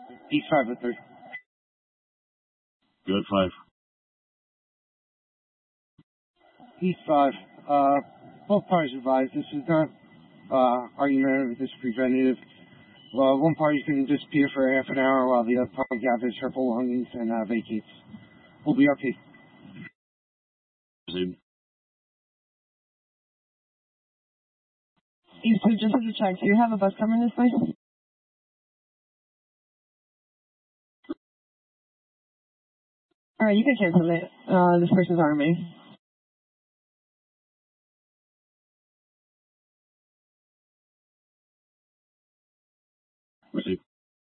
East 503. Good 5. East 5. Both parties advised this is not argumentative, this is preventative. One party's going to disappear for half an hour while the other party gathers her belongings and vacates. We'll be RP. Proceed. East 2, just as a check, do you have a bus coming this way? Alright, you can cancel it. This person's army.